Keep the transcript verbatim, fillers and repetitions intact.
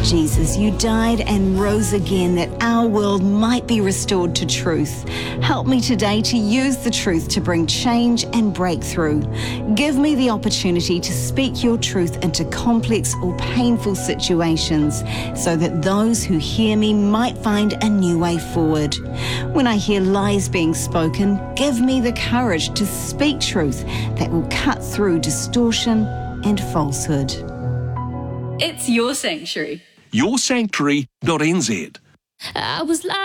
Jesus, you died and rose again that our world might be restored to truth. Help me today to use the truth to bring change and breakthrough. Give me the opportunity to speak your truth into complex or painful situations so that those who hear me might find a new way forward. When I hear lies being spoken, give me the courage to speak truth that will cut through distortion and falsehood. It's your sanctuary. your sanctuary dot n z. I was like